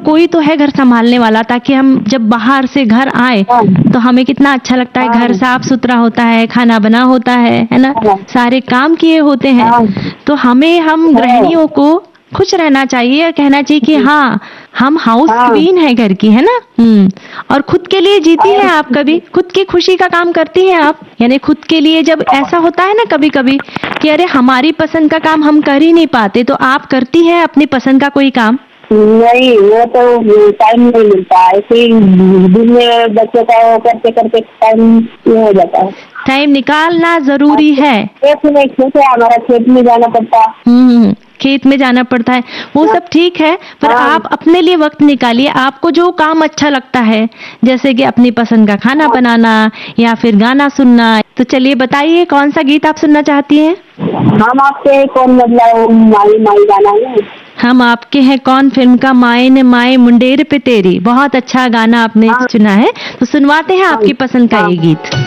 कोई तो है घर संभालने वाला, ताकि हम जब बाहर से घर आए तो हमें कितना अच्छा लगता है, घर साफ सुथरा होता है, खाना बना होता है ना, सारे काम किए होते हैं। तो हम गृहिणियों को खुश रहना चाहिए और कहना चाहिए कि हाँ, हम हाउस क्वीन है घर की, है ना। और खुद के लिए जीती है आप, कभी खुद की खुशी का काम करती हैं आप, यानी खुद के लिए जब ऐसा होता है ना कभी कभी कि अरे हमारी पसंद का काम हम कर ही नहीं पाते, तो आप करती हैं अपनी पसंद का कोई काम? नहीं, वो तो टाइम नहीं मिलता, ऐसे ही दिन में बच्चों का करते करते टाइम हो जाता है। टाइम निकालना जरूरी है। खेत है हमारा, खेत में जाना पड़ता है। खेत में जाना पड़ता है, वो सब ठीक है, पर आप अपने लिए वक्त निकालिए। आपको जो काम अच्छा लगता है, जैसे कि अपनी पसंद का खाना बनाना या फिर गाना सुनना, तो चलिए बताइए कौन सा गीत आप सुनना चाहती हैं? हम आपके हैं कौन, मतलब माई माई गाना है। हम आपके हैं कौन फिल्म का माए ने माए मुंडेर पे तेरी, बहुत अच्छा गाना आपने चुना है, तो सुनवाते हैं आपकी पसंद का ये गीत।